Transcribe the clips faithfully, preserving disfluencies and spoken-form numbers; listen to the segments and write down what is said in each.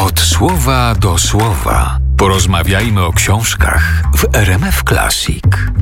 Od słowa do słowa porozmawiajmy o książkach w R M F Classic.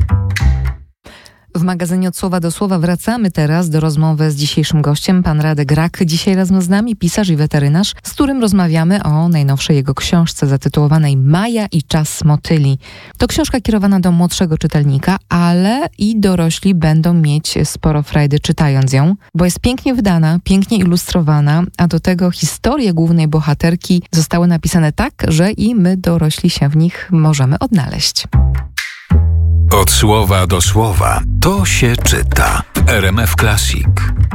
W magazynie Od słowa do słowa wracamy teraz do rozmowy z dzisiejszym gościem, pan Radek Rak. Dzisiaj razem z nami pisarz i weterynarz, z którym rozmawiamy o najnowszej jego książce zatytułowanej Maja i czas motyli. To książka kierowana do młodszego czytelnika, ale i dorośli będą mieć sporo frajdy czytając ją, bo jest pięknie wydana, pięknie ilustrowana, a do tego historie głównej bohaterki zostały napisane tak, że i my dorośli się w nich możemy odnaleźć. Od słowa do słowa to się czyta w R M F Classic.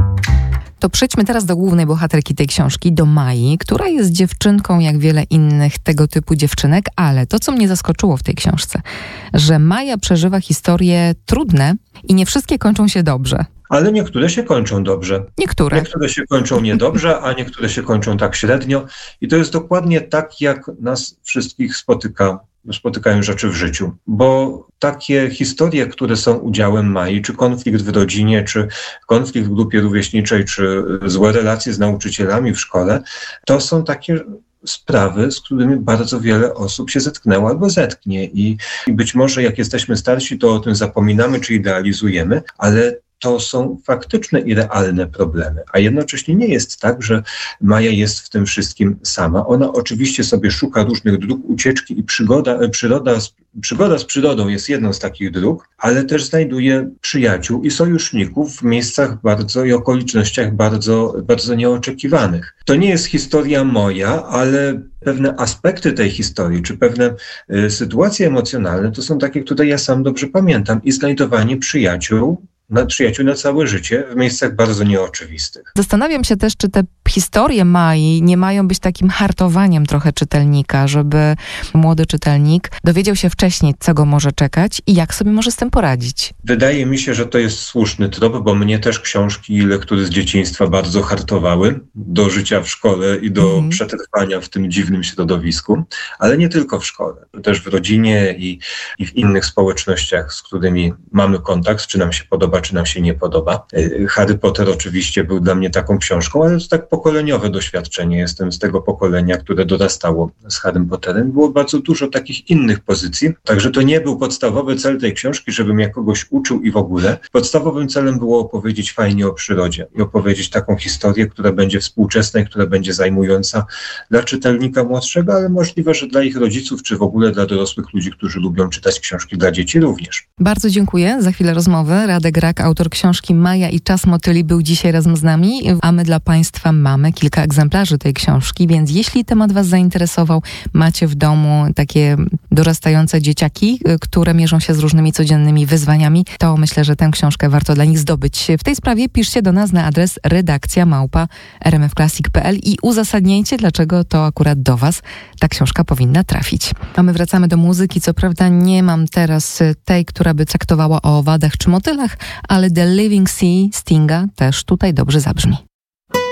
To przejdźmy teraz do głównej bohaterki tej książki, do Mai, która jest dziewczynką jak wiele innych tego typu dziewczynek, ale to, co mnie zaskoczyło w tej książce, że Maja przeżywa historie trudne i nie wszystkie kończą się dobrze. Ale niektóre się kończą dobrze. Niektóre. Niektóre się kończą niedobrze, a niektóre się kończą tak średnio. I to jest dokładnie tak, jak nas wszystkich spotyka, spotykają rzeczy w życiu. Bo takie historie, które są udziałem Mai, czy konflikt w rodzinie, czy konflikt w grupie rówieśniczej, czy złe relacje z nauczycielami w szkole, to są takie sprawy, z którymi bardzo wiele osób się zetknęło albo zetknie. I, i być może jak jesteśmy starsi, to o tym zapominamy, czy idealizujemy, ale to są faktyczne i realne problemy. A jednocześnie nie jest tak, że Maja jest w tym wszystkim sama. Ona oczywiście sobie szuka różnych dróg ucieczki i przygoda, przyroda, przygoda z przyrodą jest jedną z takich dróg, ale też znajduje przyjaciół i sojuszników w miejscach bardzo i okolicznościach bardzo, bardzo nieoczekiwanych. To nie jest historia moja, ale pewne aspekty tej historii, czy pewne y, sytuacje emocjonalne, to są takie, które ja sam dobrze pamiętam. I znajdowanie przyjaciół, na przyjaciół na całe życie w miejscach bardzo nieoczywistych. Zastanawiam się też, czy te historie Mai nie mają być takim hartowaniem trochę czytelnika, żeby młody czytelnik dowiedział się wcześniej, co go może czekać i jak sobie może z tym poradzić. Wydaje mi się, że to jest słuszny trop, bo mnie też książki i lektury z dzieciństwa bardzo hartowały do życia w szkole i do mm. przetrwania w tym dziwnym środowisku, ale nie tylko w szkole, też w rodzinie i, i w innych społecznościach, z którymi mamy kontakt, czy nam się podoba, czy nam się nie podoba. Harry Potter oczywiście był dla mnie taką książką, ale to tak pokoleniowe doświadczenie. Jestem z tego pokolenia, które dorastało z Harrym Potterem. Było bardzo dużo takich innych pozycji, także to nie był podstawowy cel tej książki, żebym ja kogoś uczył i w ogóle. Podstawowym celem było opowiedzieć fajnie o przyrodzie i opowiedzieć taką historię, która będzie współczesna i która będzie zajmująca dla czytelnika młodszego, ale możliwe, że dla ich rodziców, czy w ogóle dla dorosłych ludzi, którzy lubią czytać książki dla dzieci również. Bardzo dziękuję za chwilę rozmowy. Radek Rak, autor książki Maja i czas motyli, był dzisiaj razem z nami, a my dla Państwa mamy kilka egzemplarzy tej książki, więc jeśli temat Was zainteresował, macie w domu takie dorastające dzieciaki, które mierzą się z różnymi codziennymi wyzwaniami, to myślę, że tę książkę warto dla nich zdobyć. W tej sprawie piszcie do nas na adres redakcja małpa r m f classic kropka p l i uzasadnijcie, dlaczego to akurat do Was ta książka powinna trafić. A my wracamy do muzyki. Co prawda nie mam teraz tej, która by traktowała o owadach czy motylach, ale The Living Sea Stinga też tutaj dobrze zabrzmi.